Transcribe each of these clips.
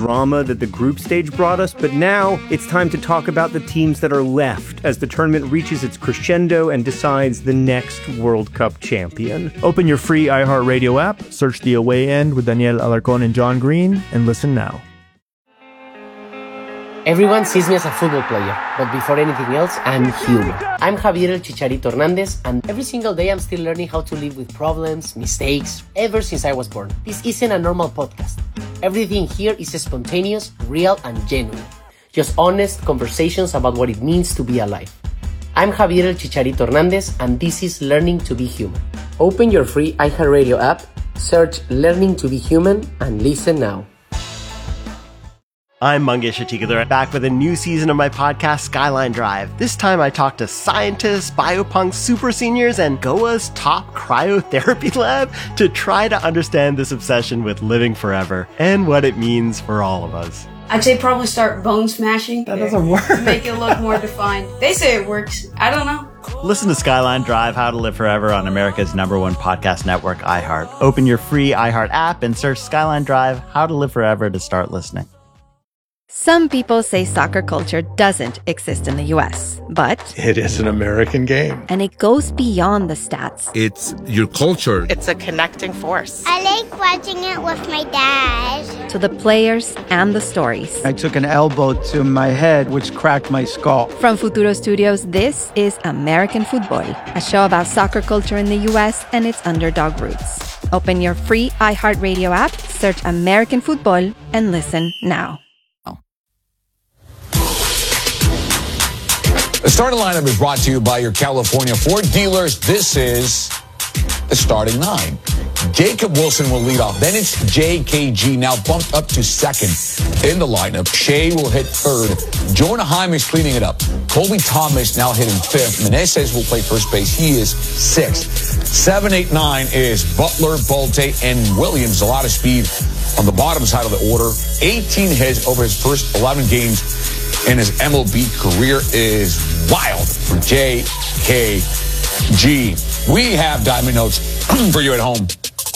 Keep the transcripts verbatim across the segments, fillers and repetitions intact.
drama that the group stage brought us, but now it's time to talk about the teams that are left as the tournament reaches its crescendo and decides the next World Cup champion. Open your free iHeartRadio app, search The Away End with Daniel Alarcón and John Green, and listen now. Everyone sees me as a football player, but before anything else, I'm human. I'm Javier El Chicharito Hernandez, and every single day I'm still learning how to live with problems, mistakes, ever since I was born. This isn't a normal podcast. Everything here is spontaneous, real, and genuine. Just honest conversations about what it means to be alive. I'm Javier El Chicharito Hernandez, and this is Learning to be Human. Open your free iHeartRadio app, search Learning to be Human, and listen now. I'm Mangesh Hattikudur, back with a new season of my podcast, Skyline Drive. This time I talk to scientists, biopunks, super seniors, and Goa's top cryotherapy lab to try to understand this obsession with living forever and what it means for all of us. I'd say probably start bone smashing. That doesn't work. Make it look more defined. They say it works. I don't know. Listen to Skyline Drive, How to Live Forever on America's number one podcast network, iHeart. Open your free iHeart app and search Skyline Drive, How to Live Forever to start listening. Some people say soccer culture doesn't exist in the U S, but it is an American game. And it goes beyond the stats. It's your culture. It's a connecting force. I like watching it with my dad. To the players and the stories. I took an elbow to my head, which cracked my skull. From Futuro Studios, this is American Football, a show about soccer culture in the U S and its underdog roots. Open your free iHeartRadio app, search American Football, and listen now. The starting lineup is brought to you by your California Ford dealers. This is the starting nine. Jacob Wilson will lead off. Then it's J K G, now bumped up to second in the lineup. Shea will hit third. Jonah Heim is cleaning it up. Colby Thomas now hitting fifth. Meneses will play first base. He is sixth. Seven, eight, nine is Butler, Bolte, and Williams. A lot of speed on the bottom side of the order. eighteen hits over his first eleven games. And his M L B career is wild for J K G. We have Diamond Notes for you at home.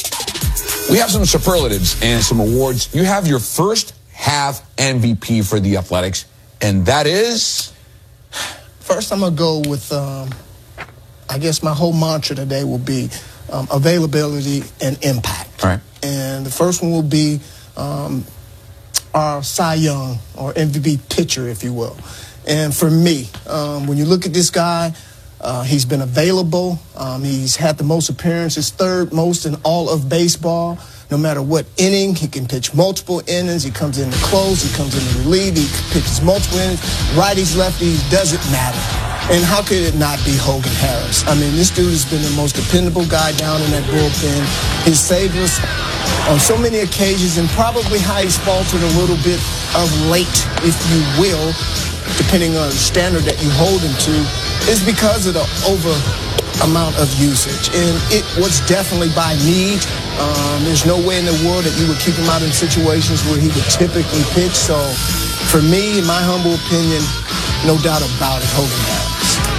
We have some superlatives and some awards. You have your first half M V P for the Athletics, and that is? First, I'm going to go with, um, I guess my whole mantra today will be um, availability and impact. All right. And the first one will be um, our Cy Young, or M V P pitcher, if you will. And for me, um, when you look at this guy, uh, he's been available. Um, he's had the most appearances, third most in all of baseball. No matter what inning, he can pitch multiple innings. He comes in to close. He comes in to relieve. He pitches multiple innings. Righties, lefties, doesn't matter. And how could it not be Hogan Harris? I mean, this dude has been the most dependable guy down in that bullpen. He's saved us on so many occasions, and probably how he's faltered a little bit of late, if you will, depending on the standard that you hold him to, is because of the over amount of usage. And it was definitely by need. Um, there's no way in the world that you would keep him out in situations where he would typically pitch. So for me, in my humble opinion, no doubt about it, Hogan Harris.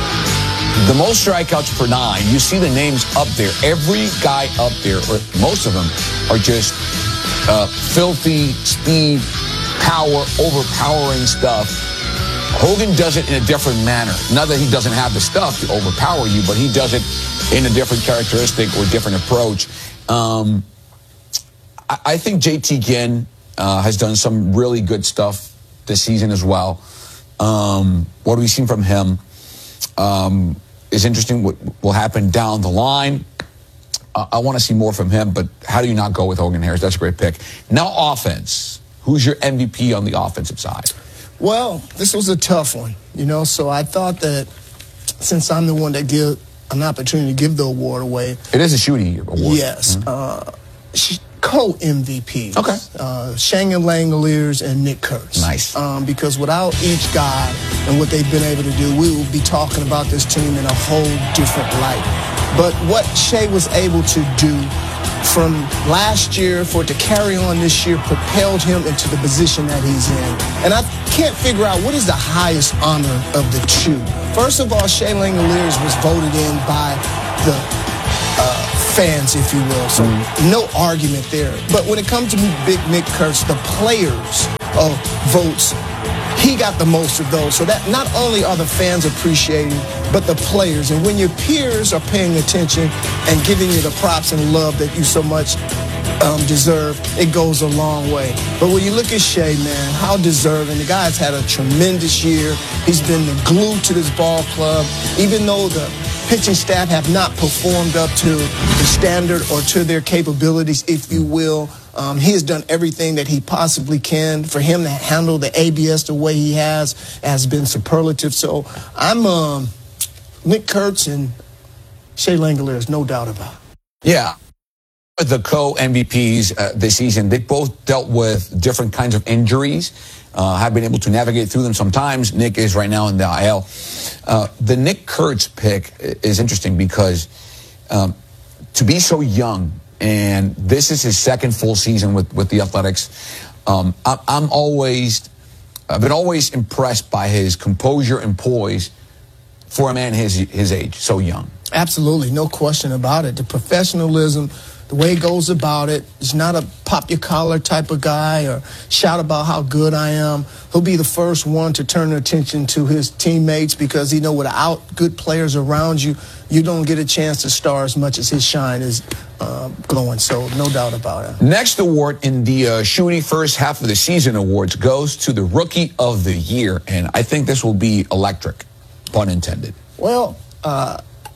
The most strikeouts per nine, you see the names up there. Every guy up there, or most of them, are just uh, filthy speed, power, overpowering stuff. Hogan does it in a different manner. Not that he doesn't have the stuff to overpower you, but he does it in a different characteristic or different approach. Um, I, I think J T Ginn uh, has done some really good stuff this season as well. Um, what have we seen from him? Um, is interesting what will happen down the line. Uh, I want to see more from him, but how do you not go with Hogan Harris? That's a great pick. Now offense. Who's your M V P on the offensive side? Well, this was a tough one, you know, so I thought that since I'm the one that give an opportunity to give the award away. It is a shooting award. Yes. Mm-hmm. uh, co-M V Ps. Okay. Uh, Shannon Langoliers and Nick Kurtz. Nice. Um, because without each guy and what they've been able to do, we will be talking about this team in a whole different light. But what Shea was able to do from last year for it to carry on this year propelled him into the position that he's in. And I can't figure out what is the highest honor of the two. First of all, Shea Langoliers was voted in by the uh, fans, if you will. So mm. no argument there. But when it comes to Big Nick Kurtz, the players of votes, he got the most of those. So that not only are the fans appreciating, but the players. And when your peers are paying attention and giving you the props and love that you so much um, deserve, it goes a long way. But when you look at Shea, man, how deserving. The guy's had a tremendous year. He's been the glue to this ball club. Even though the pitching staff have not performed up to the standard or to their capabilities, if you will, Um, he has done everything that he possibly can. For him to handle the A B S the way he has has been superlative. So I'm um, Nick Kurtz and Shea Langeliers, no doubt about it. Yeah. The co-M V Ps uh, this season, they both dealt with different kinds of injuries, uh, have been able to navigate through them sometimes. Nick is right now in the I L. Uh, the Nick Kurtz pick is interesting because um, to be so young, and this is his second full season with, with the Athletics. Um, I, I'm always, I've been always impressed by his composure and poise for a man his his age, so young. Absolutely, no question about it. The professionalism, the way he goes about it, he's not a pop your collar type of guy or shout about how good I am. He'll be the first one to turn attention to his teammates because he know without good players around you, you don't get a chance to star as much as his shine is uh, glowing. So no doubt about it. Next award in the uh, Shooty First Half of the Season awards goes to the Rookie of the Year, and I think this will be electric, pun intended. Well, uh,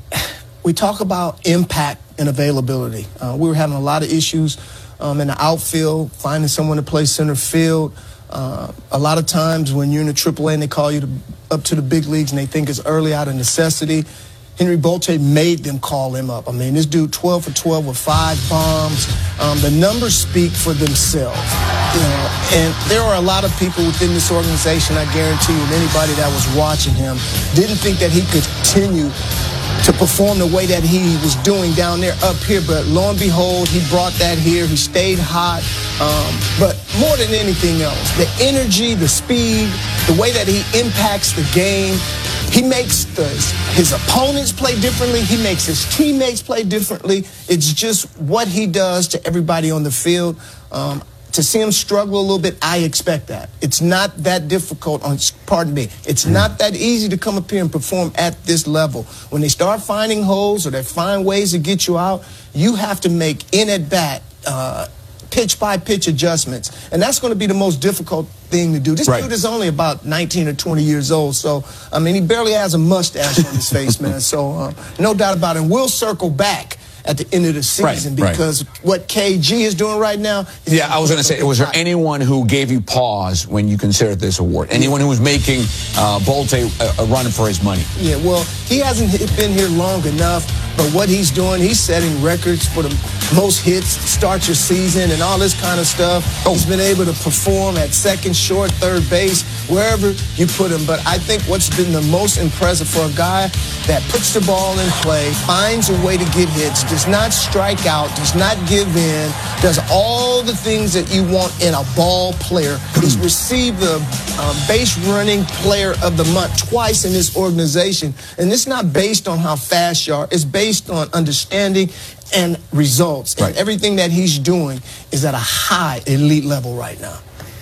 we talk about impact and availability. Uh, we were having a lot of issues um, in the outfield, finding someone to play center field. Uh, a lot of times when you're in the triple A and they call you to, up to the big leagues and they think it's early out of necessity, Henry Bolte made them call him up. I mean, this dude twelve for twelve with five bombs. Um, the numbers speak for themselves. You know, and there are a lot of people within this organization, I guarantee you, and anybody that was watching him didn't think that he could continue to perform the way that he was doing down there up here. But lo and behold, he brought that here. He stayed hot. Um, but more than anything else, the energy, the speed, the way that he impacts the game, he makes the, his opponents play differently. He makes his teammates play differently. It's just what he does to everybody on the field. Um, To see him struggle a little bit, I expect that. It's not that difficult, on, pardon me, it's not that easy to come up here and perform at this level. When they start finding holes or they find ways to get you out, you have to make in-at-bat, uh, pitch-by-pitch adjustments. And that's going to be the most difficult thing to do. This right. dude is only about nineteen or twenty years old, so, I mean, he barely has a mustache on his face, man. So, uh, no doubt about it. We'll circle back at the end of the season right, because right. what K G is doing right now. Yeah, I was going to say, was there anyone who gave you pause when you considered this award? Anyone who was making uh, Bolte a, a run for his money? Yeah, well, he hasn't been here long enough, but what he's doing, he's setting records for the most hits to start your season and all this kind of stuff. Oh. He's been able to perform at second, short, third base, wherever you put him. But I think what's been the most impressive for a guy that puts the ball in play, finds a way to get hits, does not strike out, does not give in, does all the things that you want in a ball player. He's received the uh, base running player of the month twice in this organization. And it's not based on how fast you are. It's based on understanding and results. And right. everything that he's doing is at a high elite level right now.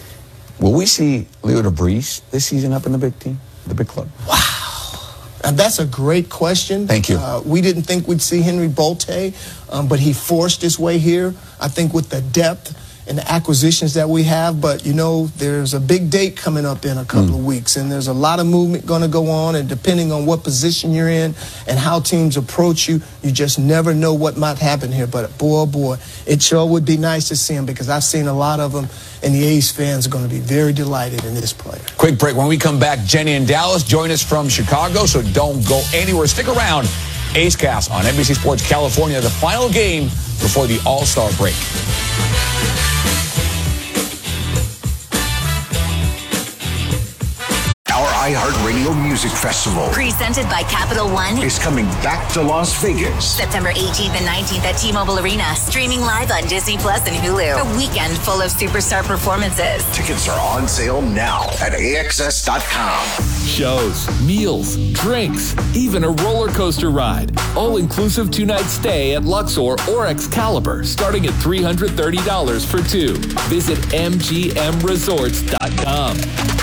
Will we see Leo DeBriese this season up in the big team, the big club? Wow. And that's a great question. Thank you. Uh, we didn't think we'd see Henry Bolte, um, but he forced his way here, I think, with the depth and the acquisitions that we have. But, you know, there's a big date coming up in a couple mm. of weeks, and there's a lot of movement going to go on, and depending on what position you're in and how teams approach you, you just never know what might happen here. But, boy, oh, boy, it sure would be nice to see him because I've seen a lot of them, and the A's fans are going to be very delighted in this player. Quick break. When we come back, Jenny and Dallas join us from Chicago, so don't go anywhere. Stick around. A's Cast on N B C Sports California, the final game before the All-Star break. Our iHeartRadio Music Festival. Presented by Capital One. Is coming back to Las Vegas. September eighteenth and nineteenth at T-Mobile Arena. Streaming live on Disney Plus and Hulu. A weekend full of superstar performances. Tickets are on sale now at A X S dot com. Shows, meals, drinks, even a roller coaster ride. All-inclusive two-night stay at Luxor or Excalibur, starting at three hundred thirty dollars for two. Visit M G M resorts dot com.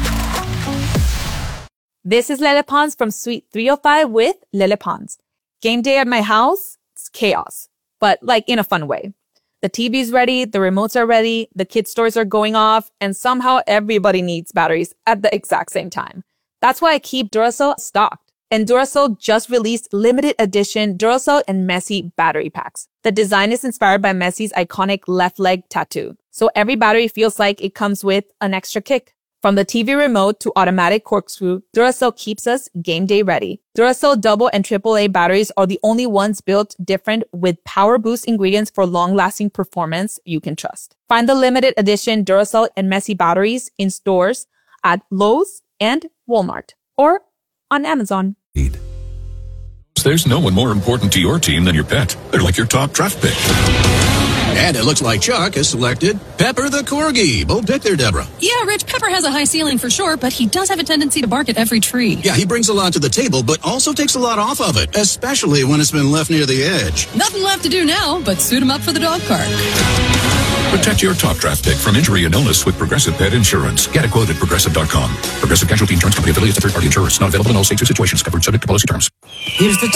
This is Lele Pons from Suite three oh five with Lele Pons. Game day at my house, it's chaos, but like in a fun way. The T V's ready, the remotes are ready, the kids' toys are going off, and somehow everybody needs batteries at the exact same time. That's why I keep Duracell stocked. And Duracell just released limited edition Duracell and Messi battery packs. The design is inspired by Messi's iconic left leg tattoo. So every battery feels like it comes with an extra kick. From the T V remote to automatic corkscrew, Duracell keeps us game day ready. Duracell double and triple A batteries are the only ones built different with power boost ingredients for long-lasting performance you can trust. Find the limited edition Duracell and Messi batteries in stores at Lowe's and Walmart or on Amazon. There's no one more important to your team than your pet. They're like your top draft pick. And it looks like Chuck has selected Pepper the Corgi. Bold pick there, Deborah. Yeah, Rich, Pepper has a high ceiling for sure, but he does have a tendency to bark at every tree. Yeah, he brings a lot to the table, but also takes a lot off of it, especially when it's been left near the edge. Nothing left to do now, but suit him up for the dog park. Protect your top draft pick from injury and illness with Progressive Pet Insurance. Get a quote at Progressive dot com. Progressive Casualty Insurance Company affiliates and third-party insurers. Not available in all states or situations. Covered subject to policy terms. Here's the